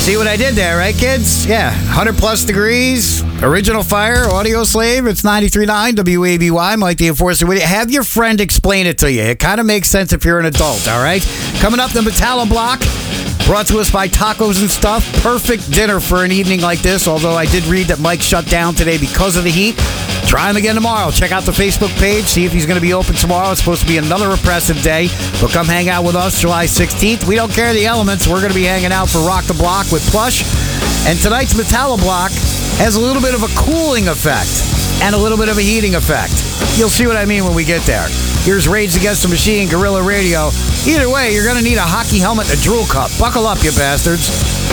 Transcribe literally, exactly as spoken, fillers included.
See what I did there, right, kids? Yeah, one hundred plus degrees, original fire, audio slave. It's ninety-three point nine W A B Y, Mike the Enforcer with you. Have your friend explain it to you. It kind of makes sense if you're an adult, all right? Coming up, the Metallo Block, brought to us by Tacos and Stuff. Perfect dinner for an evening like this, although I did read that Mike shut down today because of the heat. Try him again tomorrow. Check out the Facebook page. See if he's going to be open tomorrow. It's supposed to be another oppressive day. But come hang out with us July sixteenth. We don't care the elements. We're going to be hanging out for Rock the Block with Plush. And tonight's Metallo Block has a little bit of a cooling effect and a little bit of a heating effect. You'll see what I mean when we get there. Here's Rage Against the Machine, Guerrilla Radio. Either way, you're going to need a hockey helmet and a drool cup. Buckle up, you bastards.